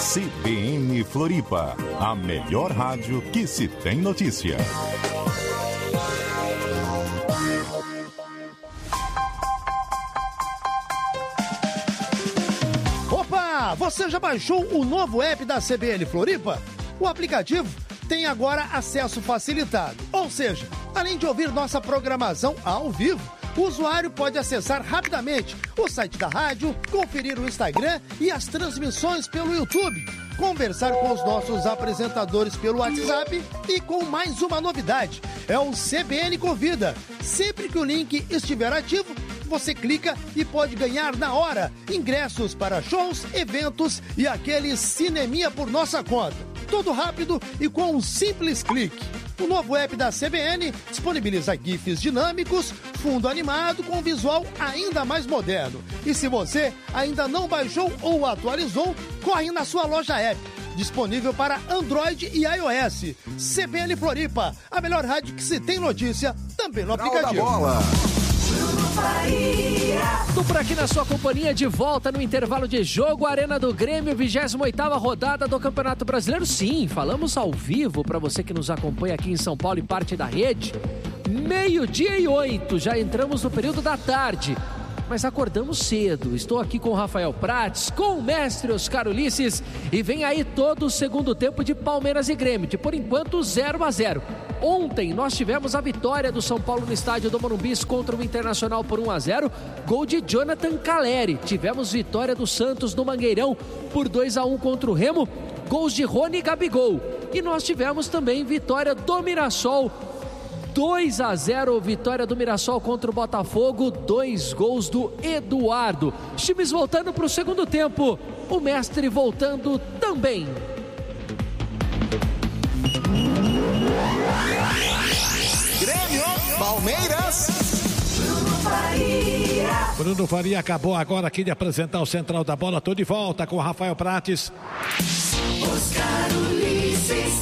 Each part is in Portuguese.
CBN Floripa, a melhor rádio que se tem notícia. Opa, você já baixou o novo app da CBN Floripa? O aplicativo tem agora acesso facilitado, ou seja, além de ouvir nossa programação ao vivo, o usuário pode acessar rapidamente o site da rádio, conferir o Instagram e as transmissões pelo YouTube, conversar com os nossos apresentadores pelo WhatsApp e com mais uma novidade, é o CBN Convida. Sempre que o link estiver ativo, você clica e pode ganhar na hora ingressos para shows, eventos e aquele cineminha por nossa conta. Tudo rápido e com um simples clique. O novo app da CBN disponibiliza GIFs dinâmicos, fundo animado com visual ainda mais moderno. E se você ainda não baixou ou atualizou, corre na sua loja app. Disponível para Android e iOS. CBN Floripa, a melhor rádio que se tem notícia, também no aplicativo. Tô por aqui na sua companhia, de volta no intervalo de jogo, Arena do Grêmio, 28ª rodada do Campeonato Brasileiro. Sim, falamos ao vivo para você que nos acompanha aqui em São Paulo e parte da rede. 12:08, já entramos no período da tarde, mas acordamos cedo. Estou aqui com o Rafael Prates, com o mestre Oscar Ulisses, e vem aí todo o segundo tempo de Palmeiras e Grêmio, de por enquanto 0-0. Ontem nós tivemos a vitória do São Paulo no estádio do Morumbi contra o Internacional por 1-0, gol de Jonathan Caleri. Tivemos vitória do Santos no Mangueirão por 2-1 contra o Remo, gols de Rony e Gabigol. E nós tivemos também vitória do Mirassol, 2-0, vitória do Mirassol contra o Botafogo, 2 gols do Eduardo. Os times voltando para o segundo tempo, o mestre voltando também. Grêmio, Palmeiras. Bruno Faria acabou agora aqui de apresentar o central da bola. Tô de volta com o Rafael Prates. Oscar Ulisses.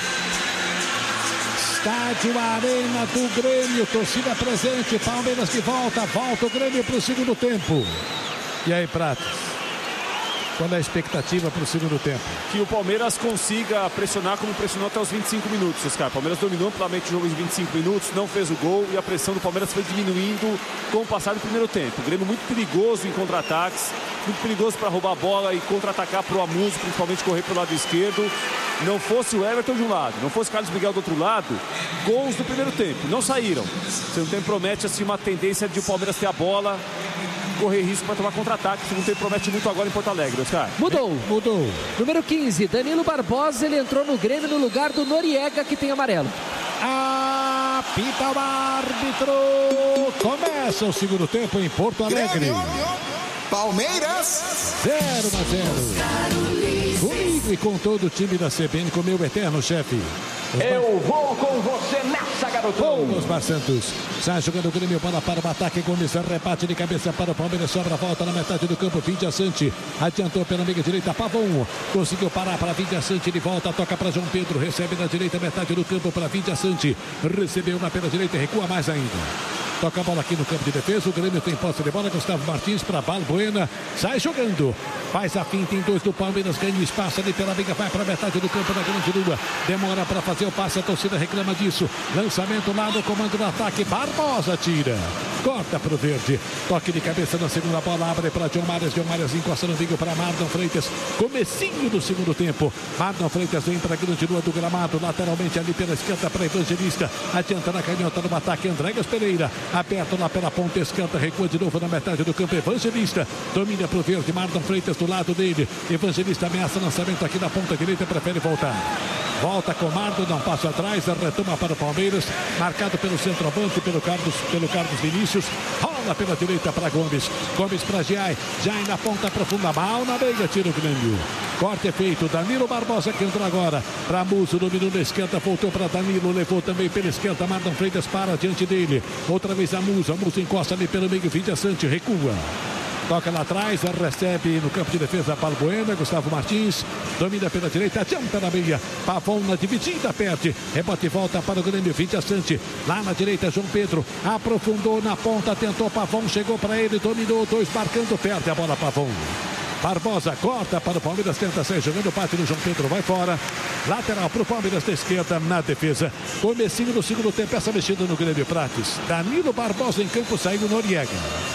Estádio Arena do Grêmio, torcida presente, Palmeiras de volta o Grêmio para o segundo tempo. E aí, Prates? Qual é a expectativa para o segundo tempo? Que o Palmeiras consiga pressionar como pressionou até os 25 minutos, Oscar. O Palmeiras dominou amplamente o jogo em 25 minutos, não fez o gol e a pressão do Palmeiras foi diminuindo com o passar do primeiro tempo. O Grêmio muito perigoso em contra-ataques, muito perigoso para roubar a bola e contra-atacar para o Amuso, principalmente correr para o lado esquerdo. Não fosse o Everton de um lado, não fosse o Carlos Miguel do outro lado, gols do primeiro tempo, não saíram. O segundo tempo promete assim, uma tendência de o Palmeiras ter a bola, correr risco para tomar contra-ataque. O segundo tempo promete muito agora em Porto Alegre, Oscar. Mudou. Número 15, Danilo Barbosa, ele entrou no Grêmio no lugar do Noriega, que tem amarelo. Apita o árbitro. Começa o segundo tempo em Porto Alegre. Grêmio, Palmeiras 0-0. Comigo e com todo o time da CBN, com meu eterno chefe. Eu vou com você nessa, garotão. Osmar Santos sai jogando o Grêmio, bola para o ataque. Gomes rebate de cabeça para o Palmeiras, sobra a volta na metade do campo. Vidia Sante adiantou pela meia direita. Pavon conseguiu parar para Vidia Sante de volta, toca para João Pedro, recebe na direita, metade do campo para Vidia Sante. Recebeu na pela direita e recua mais ainda. Toca a bola aqui no campo de defesa. O Grêmio tem posse de bola. Gustavo Martins para Balbuena. Sai jogando. Faz a finta em 2 do Palmeiras. Ganha espaço ali pela meia. Vai para a metade do campo da grande lua. Demora para fazer o passe. A torcida reclama disso. Lançamento lá no comando do ataque. Barbosa tira. Corta para o verde. Toque de cabeça na segunda bola. Abre para John Marias. John Marias encosta no bico para Marlon Freitas. Comecinho do segundo tempo. Marlon Freitas vem para a grande lua do gramado. Lateralmente ali pela esquerda para Evangelista. Adianta na canhota no ataque. Andrégas Pereira. Aberto lá pela ponta esquerda, recua de novo na metade do campo. Evangelista domina para o verde. Marlon Freitas do lado dele. Evangelista ameaça lançamento aqui na ponta direita, prefere voltar. Volta com Marlon, não passa atrás, retoma para o Palmeiras, marcado pelo centroavante, pelo Carlos Vinícius. Rola pela direita para Gomes. Gomes para Giai. Giai na ponta profunda, mal na meia, tira o Grêmio. Corte é feito. Danilo Barbosa que entrou agora para Musso, dominou na esquerda, voltou para Danilo, levou também pela esquerda. Marlon Freitas para diante dele. Outra vez a Musso encosta ali pelo meio, Vidia Sante recua. Toca lá atrás, recebe no campo de defesa Balbuena, Gustavo Martins, domina pela direita, adianta na meia, Pavon na dividida, perde, rebote e volta para o Grêmio, Vidia Sante, lá na direita João Pedro, aprofundou na ponta, tentou Pavon, chegou para ele, dominou, 2 marcando, perde a bola Pavon. Barbosa corta para o Palmeiras, tenta sair jogando, bate no João Pedro, vai fora. Lateral para o Palmeiras da esquerda na defesa. Comecinho do segundo tempo, essa mexida no Grêmio Prates. Danilo Barbosa em campo, saindo Noriega.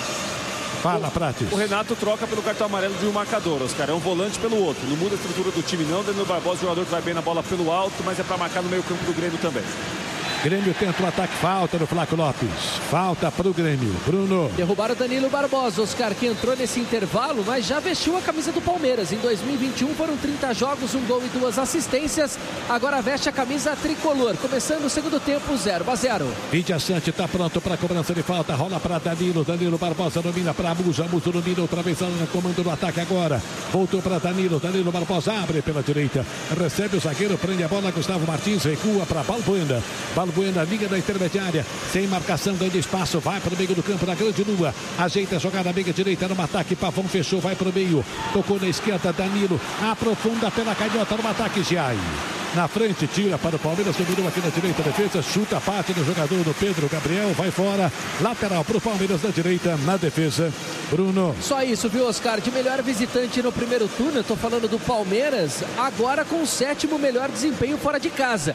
Fala, Prates. O Renato troca pelo cartão amarelo de um marcador, Oscar. É um volante pelo outro. Não muda a estrutura do time, não. Danilo Barbosa, jogador que vai bem na bola pelo alto, mas é para marcar no meio campo do Grêmio também. Grêmio tenta o ataque, falta do Flaco Lopes. Falta para o Grêmio. Bruno. Derrubaram o Danilo Barbosa, Oscar, que entrou nesse intervalo, mas já vestiu a camisa do Palmeiras. Em 2021 foram 30 jogos, 1 gol e 2 assistências. Agora veste a camisa tricolor. Começando o segundo tempo, 0-0. Vidia Sante está pronto para a cobrança de falta. Rola para Danilo. Danilo Barbosa domina para Musa. Musa domina outra vez no comando do ataque agora. Voltou para Danilo. Danilo Barbosa abre pela direita. Recebe o zagueiro, prende a bola. Gustavo Martins recua para Balbuena. Balbuena, liga da intermediária. Sem marcação, ganha espaço. Vai para o meio do campo na grande lua. Ajeita a jogada meia direita no ataque. Pavão fechou, vai para o meio. Tocou na esquerda, Danilo. Aprofunda pela canhota no ataque, Giai. Na frente, tira para o Palmeiras, dominou aqui na direita, defesa, chuta, parte do jogador do Pedro Gabriel, vai fora, lateral para o Palmeiras na direita, na defesa, Bruno. Só isso, viu, Oscar? De melhor visitante no primeiro turno, eu tô falando do Palmeiras, agora com o 7º melhor desempenho fora de casa.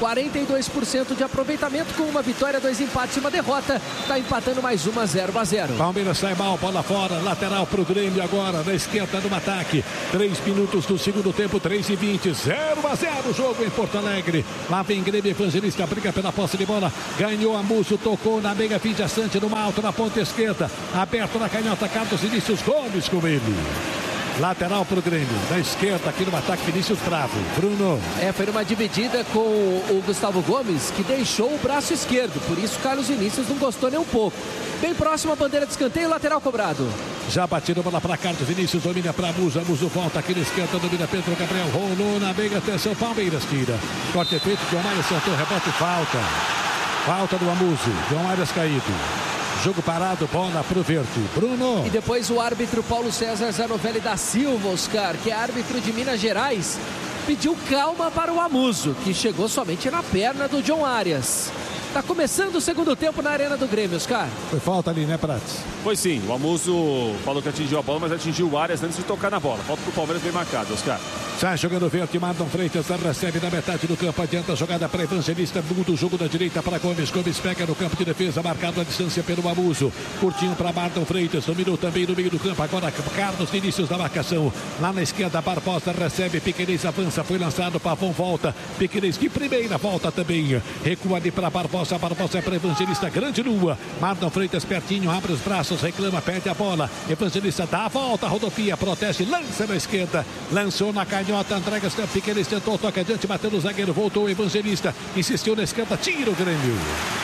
42% de aproveitamento com uma vitória, 2 empates e uma derrota, tá empatando mais uma, 0-0. Palmeiras sai mal, bola fora, lateral para o Grêmio agora, na esquerda no ataque, 3 minutos do segundo tempo, 3:20, 0-0, jogo em Porto Alegre. Lá vem Grêmio, Evangelista, briga pela posse de bola, ganhou a Musso, tocou na meia, Vidia Sante no alto, na ponta esquerda, aberto na canhota, Carlos Vinícius Gomes com ele. Lateral para o Grêmio, da esquerda aqui no ataque, Vinícius Bravo. Bruno. Foi numa dividida com o Gustavo Gomes, que deixou o braço esquerdo, por isso Carlos Vinícius não gostou nem um pouco. Bem próximo à bandeira de escanteio, lateral cobrado. Já batido bola para Carlos Vinícius, domina para Musa, Muso volta aqui na esquerda, domina Pedro Gabriel, rolou na meia, atenção, Palmeiras tira. Corte feito, João Arias sentou, rebote, falta. Falta do Amuso, João Arias caído. Jogo parado, bola pro Verde. Bruno. E depois o árbitro Paulo César Zanovelli da Silva, Oscar, que é árbitro de Minas Gerais, pediu calma para o Amuso, que chegou somente na perna do João Arias. Tá começando o segundo tempo na Arena do Grêmio, Oscar. Foi falta ali, né, Prates? Foi sim. O Amuso falou que atingiu a bola, mas atingiu o Arias antes de tocar na bola. Falta pro Palmeiras bem marcado, Oscar. Sai jogando Verde, Marlon Freitas recebe na metade do campo, adianta a jogada para Evangelista, muda o jogo da direita para Gomes, Gomes pega no campo de defesa, marcado a distância pelo Amuso, curtinho para Marlon Freitas, dominou também no meio do campo, agora Carlos Vinícius da marcação, lá na esquerda Barbosa recebe, Piquerez avança, foi lançado, Pavão volta, Piquerez de primeira volta também, recua ali para Barbosa, Barbosa é para Evangelista, grande lua, Marlon Freitas pertinho, abre os braços, reclama, perde a bola, Evangelista dá a volta, rodopia, protege, lança na esquerda, lançou na canhota, entrega, Piquerez tentou, toca adiante, bateu no zagueiro, voltou o Evangelista, insistiu na esquerda, tira o Grêmio.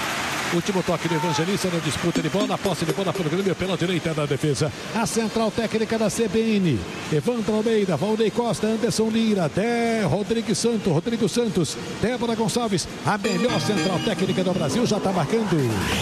Último toque do Evangelista na disputa de bola, posse de bola para o Grêmio pela direita da defesa. A central técnica da CBN, Evandro Almeida, Valnei Costa, Anderson Lira, Rodrigo Santos, Débora Gonçalves, a melhor central técnica do Brasil, já está marcando.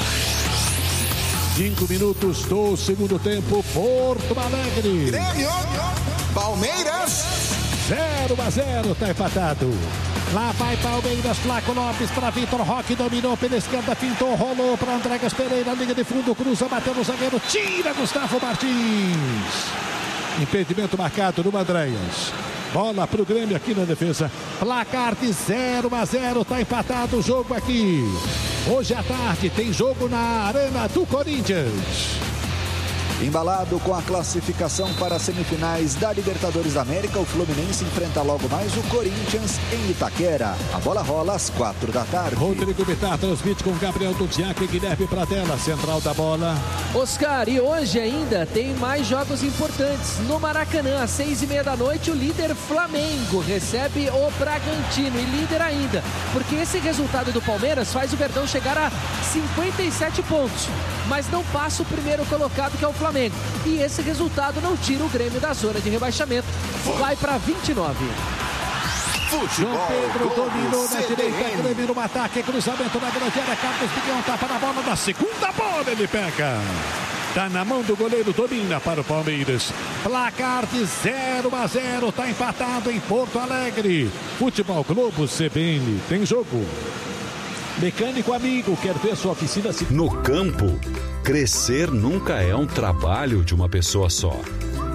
5 minutos do segundo tempo, Porto Alegre. Grêmio, Palmeiras. 0-0, tá empatado. Lá vai Palmeiras, Flaco Lopes para Vitor Roque, dominou pela esquerda, pintou, rolou para Andrégas Pereira, linha de fundo, cruza, bateu no zagueiro, tira Gustavo Martins. Impedimento marcado no Andréas. Bola para o Grêmio aqui na defesa. Placar de 0-0, tá empatado o jogo aqui. Hoje à tarde tem jogo na Arena do Corinthians. Embalado com a classificação para as semifinais da Libertadores da América, o Fluminense enfrenta logo mais o Corinthians em Itaquera. A bola rola às 4 da tarde. Rodrigo Bittar transmite com Gabriel Duziak e Guilherme Pradella, central da bola. Oscar, e hoje ainda tem mais jogos importantes. No Maracanã, às 6:30 da noite, o líder Flamengo recebe o Bragantino, e líder ainda, porque esse resultado do Palmeiras faz o Verdão chegar a 57 pontos, mas não passa o primeiro colocado, que é o Flamengo. E esse resultado não tira o Grêmio da zona de rebaixamento. Vai para 29. João Pedro dominou na direita, Grêmio no ataque, cruzamento na grande área, Carlos Miguel tapa na bola, na segunda bola ele pega. Tá na mão do goleiro, domina para o Palmeiras. Placar de 0-0, tá empatado em Porto Alegre. Futebol Globo CBN, tem jogo. Mecânico amigo, quer ver sua oficina? No campo, crescer nunca é um trabalho de uma pessoa só.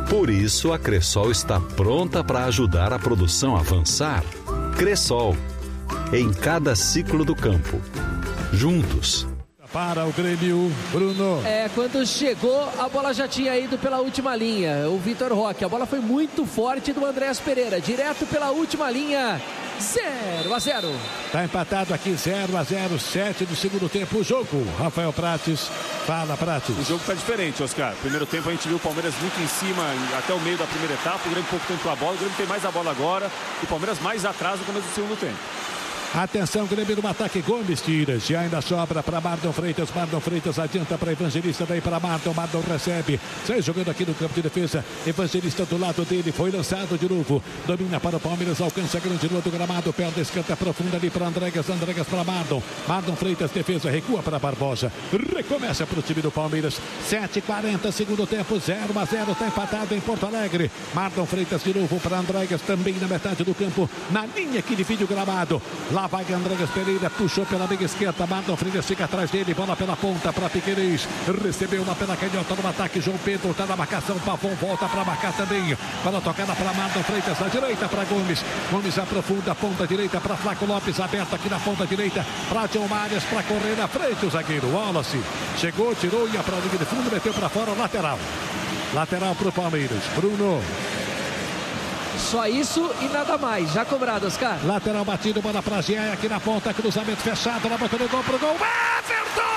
Por isso, a Cressol está pronta para ajudar a produção a avançar. Cressol, em cada ciclo do campo. Juntos. Para o Grêmio, Bruno. Quando chegou, a bola já tinha ido pela última linha. O Vitor Roque, a bola foi muito forte do Andréas Pereira. Direto pela última linha. 0-0. Está empatado aqui 0-0, 7 do segundo tempo. O jogo, Rafael Prates. Fala, Prates. O jogo está diferente, Oscar. Primeiro tempo a gente viu o Palmeiras muito em cima até o meio da primeira etapa. O Grêmio pouco tempo com a bola. O Grêmio tem mais a bola agora. E o Palmeiras mais atrás no começo do segundo tempo. Atenção, Grêmio no ataque. Gomes tira. Já ainda sobra para Marlon Freitas. Marlon Freitas adianta para Evangelista. Daí para Marlon. Marlon recebe. Sai jogando aqui no campo de defesa. Evangelista do lado dele. Foi lançado de novo. Domina para o Palmeiras. Alcança a grande lua do gramado. Perde, escanta profunda ali para Andregas. Andregas para Marlon. Marlon Freitas, defesa. Recua para Barbosa. Recomeça para o time do Palmeiras. 7h40, segundo tempo. 0-0. Está empatado em Porto Alegre. Marlon Freitas de novo para Andregas. Também na metade do campo. Na linha que divide o gramado. Lá vai Andregas Pereira, puxou pela meia esquerda, Marlon Freitas fica atrás dele, bola pela ponta para Piquerez, recebeu uma pela canhota no ataque, João Pedro está na marcação, Pavon volta para marcar também, para tocada para Marlon Freitas, na direita para Gomes, Gomes aprofunda, ponta direita para Flaco Lopes, aberto aqui na ponta direita, para John Marias, para correr na frente o zagueiro, Wallace, chegou, tirou, ia para a linha de fundo, meteu para fora, lateral para o Palmeiras, Bruno. Só isso e nada mais. Já cobrado, Oscar. Lateral batido, bola pra Giai aqui na ponta, cruzamento fechado, na boca do gol pro gol. Everton!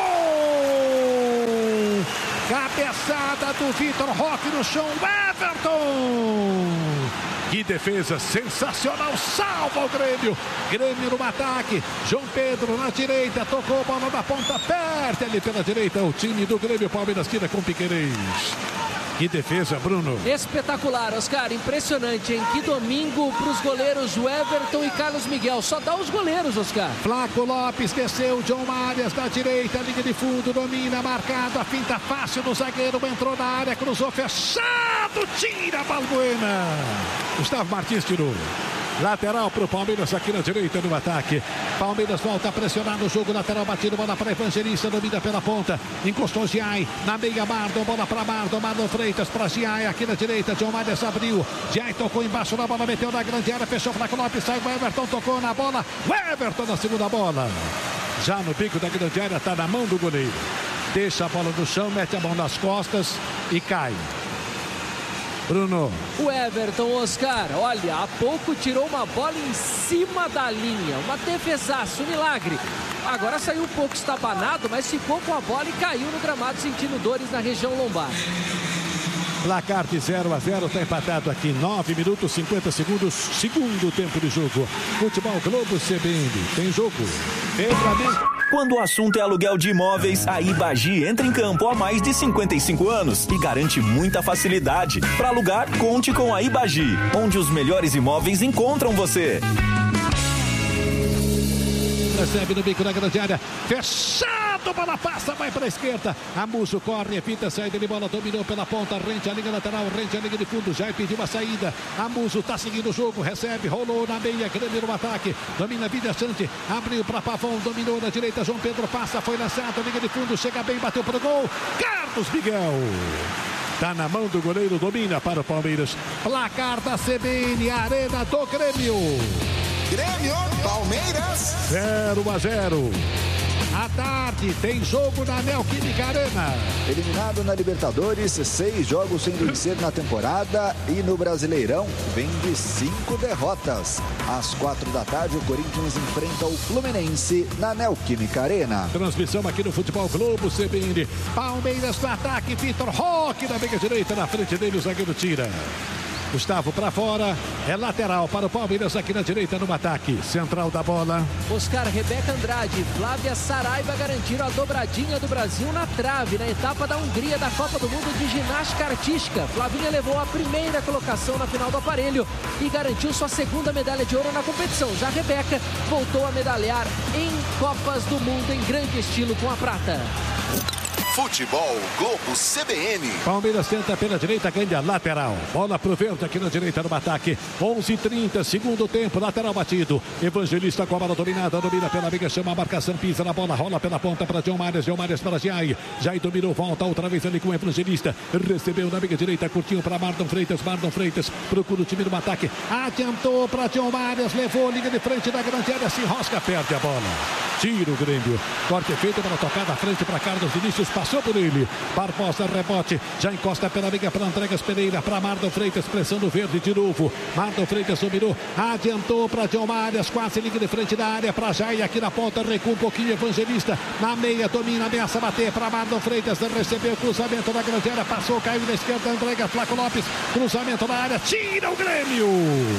Cabeçada do Vitor Roque no chão. Everton! Que defesa sensacional, salva o Grêmio. Grêmio no ataque. João Pedro na direita, tocou a bola na ponta, perde ali pela direita. O time do Grêmio, Palmeiras tira com Piquerez. Que defesa, Bruno. Espetacular, Oscar. Impressionante, hein? Que domingo para os goleiros Everton e Carlos Miguel. Só dá os goleiros, Oscar. Flaco Lopes desceu, John Marias na direita, linha de fundo, domina, marcado, a finta fácil do zagueiro, entrou na área, cruzou, fechado, tira a Balbuena. Gustavo Martins tirou. Lateral para o Palmeiras aqui na direita no ataque. Palmeiras volta a pressionar no jogo. Lateral batido, bola para Evangelista, domina pela ponta. Encostou Giai, na meia Marlon, bola para Marlon, Marlon Freitas para Giai aqui na direita. John Marias abriu. Giai tocou embaixo na bola, meteu na grande área, fechou para Flaco Lopes, sai o Everton, tocou na bola. O Everton na segunda bola. Já no bico da grande área, está na mão do goleiro. Deixa a bola no chão, mete a mão nas costas e cai. Bruno. O Everton, Oscar, olha, há pouco tirou uma bola em cima da linha. Uma defesaço, um milagre. Agora saiu um pouco estabanado, mas ficou com a bola e caiu no gramado sentindo dores na região lombar. Placar de 0-0, está empatado aqui, 9 minutos 50 segundos, segundo tempo de jogo. Futebol Globo CBN, tem jogo. Quando o assunto é aluguel de imóveis, a Ibagi entra em campo há mais de 55 anos e garante muita facilidade. Para alugar, conte com a Ibagi, onde os melhores imóveis encontram você. Recebe no bico da grande área, fechado, bola passa, vai para a esquerda. Amuso corre, evita a saída de bola, dominou pela ponta, rente a linha lateral, rente a linha de fundo, já pediu uma saída. Amuso está seguindo o jogo, recebe, rolou na meia, Grêmio no ataque, domina Vida Sante, abriu para Pavon, dominou na direita, João Pedro passa, foi lançado, linha de fundo, chega bem, bateu para o gol, Carlos Miguel. Tá na mão do goleiro, domina para o Palmeiras. Placar da CBN, Arena do Grêmio. Grêmio, Palmeiras. 0-0. À tarde tem jogo na Neoquímica Arena. Eliminado na Libertadores, 6 jogos sem vencer na temporada e no Brasileirão vem de 5 derrotas. Às 4 da tarde, o Corinthians enfrenta o Fluminense na Neoquímica Arena. Transmissão aqui no Futebol Globo CBN. Palmeiras no ataque, Vitor Roque na meia direita, na frente dele o zagueiro tira. Gustavo para fora, é lateral para o Palmeiras aqui na direita no ataque. Central da bola. Oscar, Rebeca Andrade, Flávia Saraiva garantiram a dobradinha do Brasil na trave na etapa da Hungria da Copa do Mundo de Ginástica Artística. Flavinha levou a primeira colocação na final do aparelho e garantiu sua segunda medalha de ouro na competição. Já Rebeca voltou a medalhar em Copas do Mundo em grande estilo com a prata. Futebol Globo CBN. Palmeiras tenta pela direita, ganha lateral. Bola pro verde aqui na direita no ataque. 11:30, segundo tempo, lateral batido. Evangelista com a bola dominada, domina pela amiga, chama a marcação, pisa na bola, rola pela ponta para John Marias para Jai. Jai dominou, volta outra vez ali com o Evangelista. Recebeu na amiga direita, curtinho para Marlon Freitas. Marlon Freitas procura o time no ataque. Adiantou para John Marias, levou, liga de frente da grande área, se enrosca, perde a bola. Tira o Grêmio. Corte feito para tocar da frente para Carlos Vinícius, passou por ele. Barbosa, rebote, já encosta pela amiga para Andregas Pereira, para Marlon Freitas, pressando verde de novo. Marlon Freitas dominou, adiantou para John Marias, quase liga de frente da área para Jai, aqui na ponta, recua um pouquinho, Evangelista, na meia, domina, ameaça bater para Marlon Freitas, recebeu o cruzamento da grande área, passou, caiu na esquerda, Andrega, Flaco Lopes, cruzamento na área, tira o Grêmio.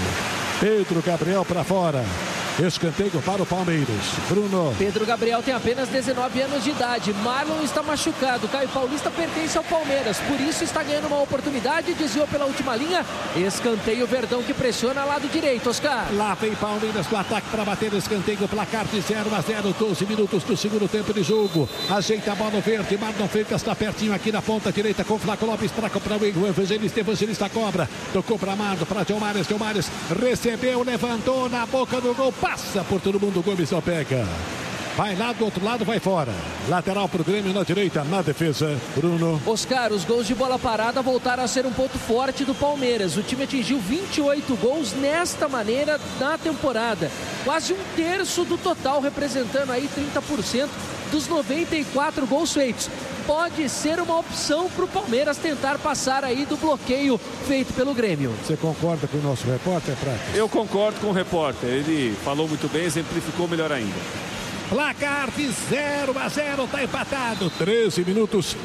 Pedro Gabriel para fora. Escanteio para o Palmeiras. Bruno. Pedro Gabriel tem apenas 19 anos de idade. Marlon está machucado. Caio Paulista pertence ao Palmeiras. Por isso está ganhando uma oportunidade. Desviou pela última linha. Escanteio Verdão que pressiona lado direito, Oscar. Lá vem Palmeiras do ataque para bater o escanteio. Placar de 0-0. 12 minutos do segundo tempo de jogo. Ajeita a bola verde. Marlon Freitas está pertinho aqui na ponta direita com Flaco Lopes para comprar o Evangelista. Evangelista cobra. Tocou para Marlon. Para John Marias. John Marias recebeu, levantou na boca do gol. Passa por todo mundo, Gomes não pega. Vai lá do outro lado, vai fora. Lateral pro Grêmio na direita, na defesa. Bruno. Oscar, os gols de bola parada voltaram a ser um ponto forte do Palmeiras. O time atingiu 28 gols nesta maneira na temporada. Quase um terço do total, representando aí 30% dos 94 gols feitos. Pode ser uma opção para o Palmeiras tentar passar aí do bloqueio feito pelo Grêmio. Você concorda com o nosso repórter, Prato? Eu concordo com o repórter. Ele falou muito bem, exemplificou melhor ainda. Placar de 0-0, tá empatado. 13 minutos